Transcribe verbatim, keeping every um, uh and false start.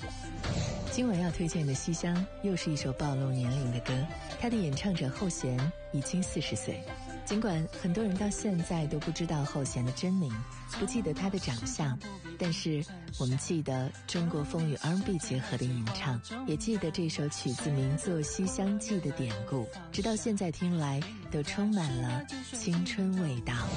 今晚要推荐的《西厢》又是一首暴露年龄的歌，它的演唱者后弦已经四十岁。尽管很多人到现在都不知道后弦的真名，不记得他的长相，但是我们记得中国风与 R and B 结合的吟唱，也记得这首曲子名作《西厢记》的典故，直到现在听来都充满了青春味道。